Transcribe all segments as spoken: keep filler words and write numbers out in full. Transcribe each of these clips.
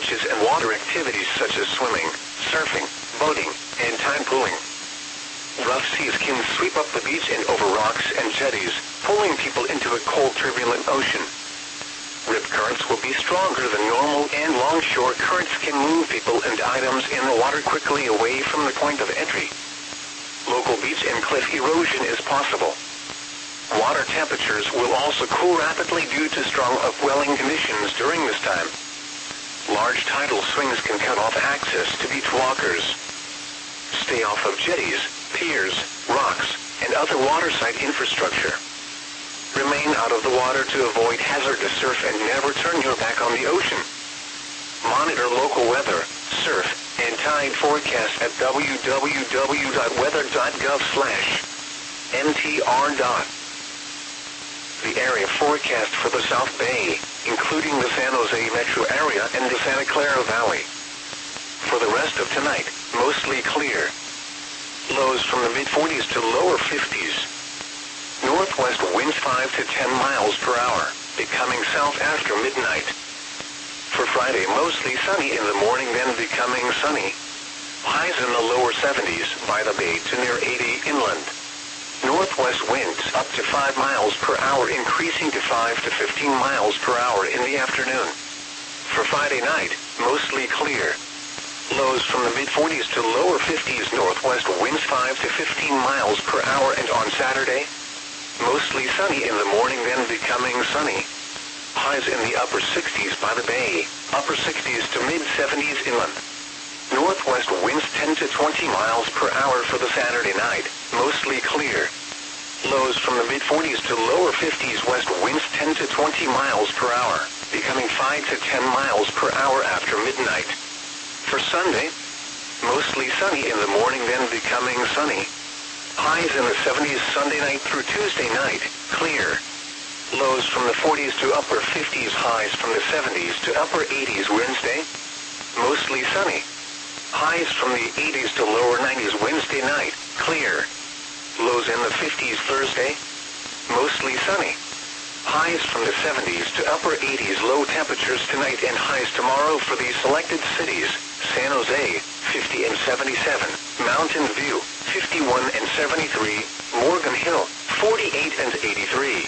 beaches and water activities such as swimming, surfing, boating, and tide pooling. Rough seas can sweep up the beach and over rocks and jetties, pulling people into a cold, turbulent ocean. Rip currents will be stronger than normal, and longshore currents can move people and items in the water quickly away from the point of entry. Local beach and cliff erosion is possible. Water temperatures will also cool rapidly due to strong upwelling conditions during this time. Large tidal swings can cut off access to beach walkers. Stay off of jetties, piers, rocks, and other waterside infrastructure. Remain out of the water to avoid hazardous surf and never turn your back on the ocean. Monitor local weather, surf, and tide forecasts at w w w dot weather dot gov slash m t r. The area forecast for the South Bay, including the San Jose metro area and the Santa Clara Valley. For the rest of tonight, mostly clear. Lows from the mid forties to lower fifties. Northwest winds five to ten miles per hour, becoming south after midnight. For Friday, mostly sunny in the morning, then becoming sunny. Highs in the lower seventies by the bay to near eighty inland. Northwest winds up to five miles per hour, increasing to five to fifteen miles per hour in the afternoon. For Friday night, mostly clear. Lows from the mid forties to lower fifties, northwest winds five to fifteen miles per hour, and on Saturday, mostly sunny in the morning, then becoming sunny. Highs in the upper sixties by the bay, upper sixties to mid seventies inland. Northwest winds ten to twenty miles per hour for the Saturday night, mostly clear. Lows from the mid forties to lower fifties, west winds ten to twenty miles per hour, becoming five to ten miles per hour after midnight. For Sunday, mostly sunny in the morning, then becoming sunny. Highs in the seventies Sunday night through Tuesday night, clear. Lows from the forties to upper fifties, highs from the seventies to upper eighties Wednesday, mostly sunny. Highs from the eighties to lower nineties Wednesday night, clear. Lows in the fifties Thursday, mostly sunny. Highs from the seventies to upper eighties, low temperatures tonight and highs tomorrow for these selected cities: San Jose, fifty and seventy-seven, Mountain View, fifty-one and seventy-three, Morgan Hill, forty-eight and eighty-three.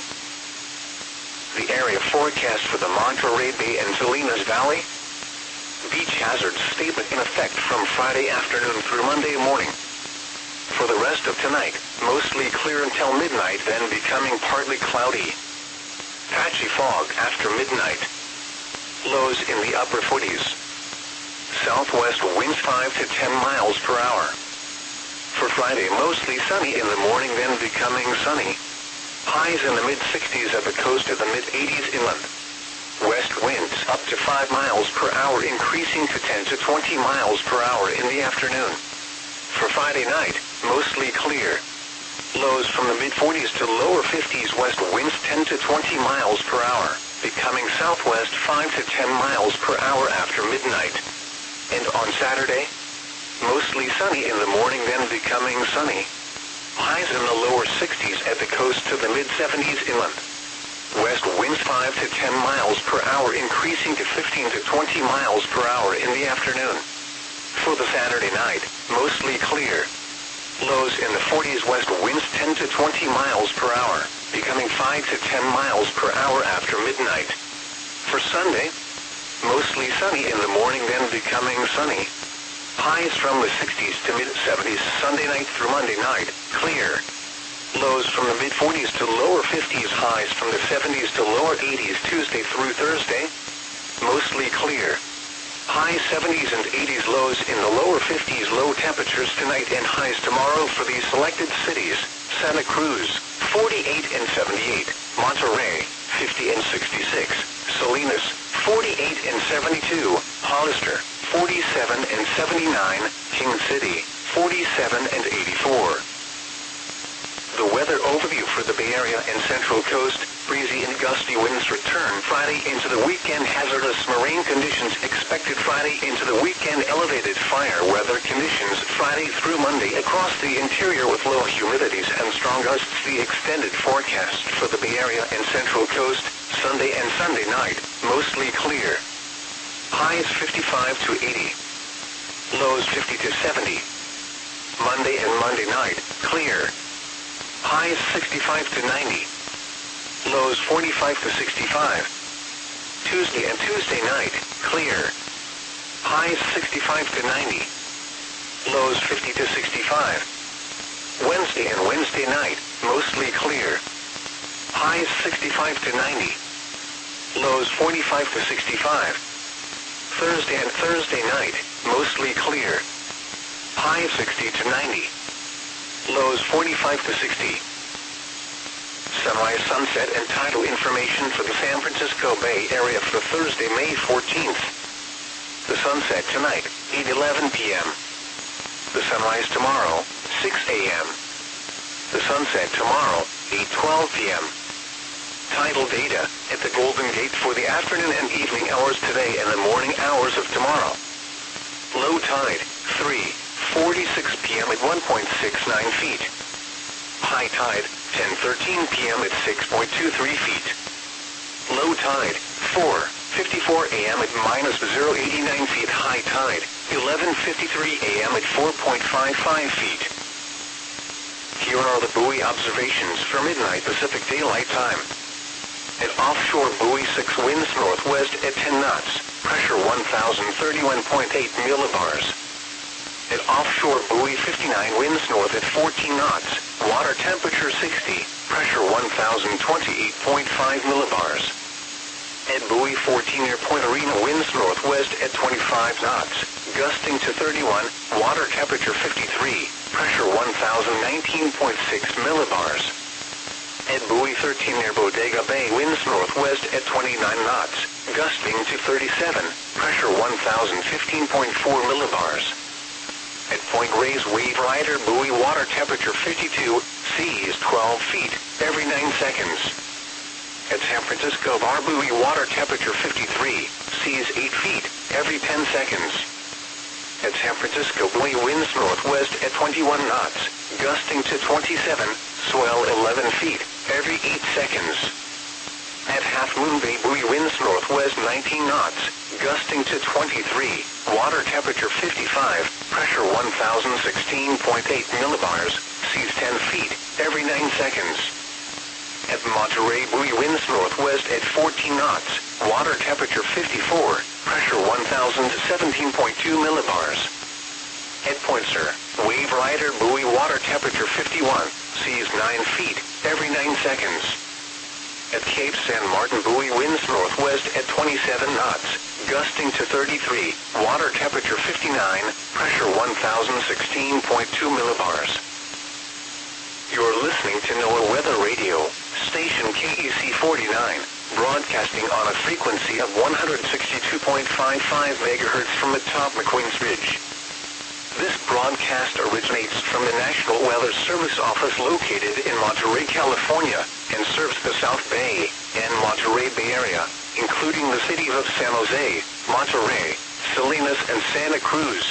The area forecast for the Monterey Bay and Salinas Valley. Beach hazard statement in effect from Friday afternoon through Monday morning. For the rest of tonight, mostly clear until midnight, then becoming partly cloudy. Patchy fog after midnight. Lows in the upper forties. Southwest winds five to ten miles per hour. For Friday, mostly sunny in the morning, then becoming sunny. Highs in the mid sixties at the coast, at the mid eighties inland. West winds up to five miles per hour, increasing to ten to twenty miles per hour in the afternoon. For Friday night, mostly clear. Lows from the mid forties to lower fifties, west winds ten to twenty miles per hour, becoming southwest five to ten miles per hour after midnight. And on Saturday, mostly sunny in the morning, then becoming sunny. Highs in the lower sixties at the coast to the mid seventies inland. West winds five to ten miles per hour, increasing to fifteen to twenty miles per hour in the afternoon. For the Saturday night, mostly clear. Lows in the forties, west winds ten to twenty miles per hour, becoming five to ten miles per hour after midnight. For Sunday, mostly sunny in the morning, then becoming sunny. Highs from the sixties to mid seventies Sunday night through Monday night, clear. Lows from the mid forties to lower fifties, highs from the seventies to lower eighties Tuesday through Thursday, mostly clear. High seventies and eighties, lows in the lower fifties, low temperatures tonight and highs tomorrow for these selected cities: Santa Cruz, forty-eight and seventy-eight, Monterey, fifty and sixty-six, Salinas, forty-eight and seventy-two, Hollister, forty-seven and seventy-nine, King City, forty-seven and eighty-four. The weather overview for the Bay Area and Central Coast: breezy and gusty winds return Friday into the weekend. Hazardous marine conditions expected Friday into the weekend. Elevated fire weather conditions Friday through Monday across the interior with low humidities and strong gusts. The extended forecast for the Bay Area and Central Coast: Sunday and Sunday night, mostly clear. Highs fifty-five to eighty. Lows fifty to seventy. Monday and Monday night, clear. Highs sixty-five to ninety. Lows forty-five to sixty-five. Tuesday and Tuesday night, clear. Highs sixty-five to ninety. Lows fifty to sixty-five. Wednesday and Wednesday night, mostly clear. Highs sixty-five to ninety. Lows forty-five to sixty-five. Thursday and Thursday night, mostly clear. Highs sixty to ninety. Lows forty-five to sixty. Sunrise, sunset, and tidal information for the San Francisco Bay Area for Thursday, May fourteenth. The sunset tonight, eight eleven p m The sunrise tomorrow, six a m The sunset tomorrow, eight twelve p m Tidal data at the Golden Gate for the afternoon and evening hours today and the morning hours of tomorrow. Low tide, three forty-six p m at one point six nine feet. High tide, ten thirteen p m at six point two three feet. Low tide, four fifty-four a m at minus zero point eight nine feet. High tide, eleven fifty-three a m at four point five five feet. Here are the buoy observations for midnight Pacific Daylight Time. At offshore buoy six winds northwest at ten knots, pressure one thousand thirty-one point eight millibars. At offshore buoy fifty-nine winds north at fourteen knots, water temperature sixty, pressure one thousand twenty-eight point five millibars. At buoy fourteen near Point Arena winds northwest at twenty-five knots, gusting to thirty-one, water temperature fifty-three, pressure one thousand nineteen point six millibars. At buoy thirteen near Bodega Bay winds northwest at twenty-nine knots, gusting to thirty-seven, pressure one thousand fifteen point four millibars. At Point Reyes Wave Rider buoy water temperature fifty-two, seas twelve feet, every nine seconds. At San Francisco Bar buoy water temperature fifty-three, seas eight feet, every ten seconds. At San Francisco buoy winds northwest at twenty-one knots, gusting to twenty-seven, swell eleven feet, every eight seconds. At Half Moon Bay buoy winds northwest nineteen knots, gusting to twenty-three, water temperature fifty-five, pressure one thousand sixteen point eight millibars, seas ten feet, every nine seconds. At Monterey buoy winds northwest at fourteen knots, water temperature fifty-four, pressure one thousand seventeen point two millibars. At Poinsett, Wave Rider buoy water temperature fifty-one, seas nine feet, every nine seconds. At Cape San Martin buoy winds northwest at twenty-seven knots, gusting to thirty-three, water temperature fifty-nine, pressure one thousand sixteen point two millibars. You're listening to NOAA Weather Radio, station K E C forty-nine, broadcasting on a frequency of one hundred sixty-two point five five megahertz from atop McQueen's Ridge. This broadcast originates from the National Weather Service office located in Monterey, California, and serves the South Bay and Monterey Bay Area, including the cities of San Jose, Monterey, Salinas, and Santa Cruz.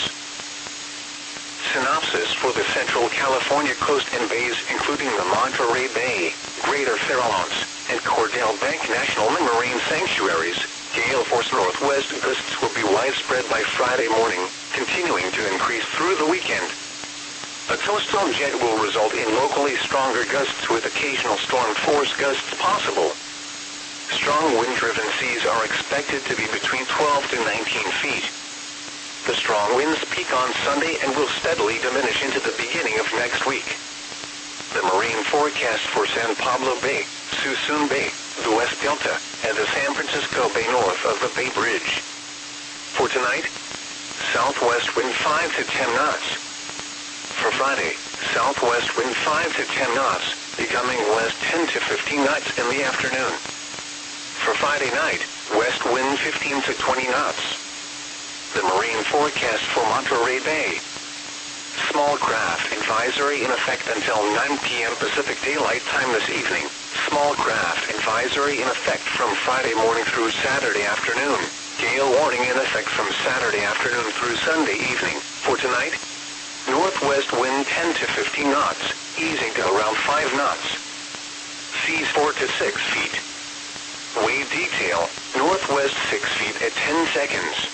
Synopsis for the Central California coast and bays, including the Monterey Bay, Greater Farallones, and Cordell Bank National Marine Sanctuaries. Gale force northwest gusts will be widespread by Friday morning, continuing to increase through the weekend. A coastal jet will result in locally stronger gusts with occasional storm force gusts possible. Strong wind-driven seas are expected to be between twelve to nineteen feet. The strong winds peak on Sunday and will steadily diminish into the beginning of next week. The marine forecast for San Pablo Bay, Suisun Bay, the West Delta, and the San Francisco Bay north of the Bay Bridge. For tonight, southwest wind five to ten knots. For Friday, southwest wind five to ten knots, becoming west ten to fifteen knots in the afternoon. For Friday night, west wind fifteen to twenty knots. The marine forecast for Monterey Bay. Small craft advisory in effect until nine p m Pacific Daylight Time this evening. Small craft advisory in effect from Friday morning through Saturday afternoon. Gale warning in effect from Saturday afternoon through Sunday evening. For tonight, northwest wind ten to fifteen knots, easing to around five knots. Seas four to six feet. Wave detail, northwest six feet at ten seconds.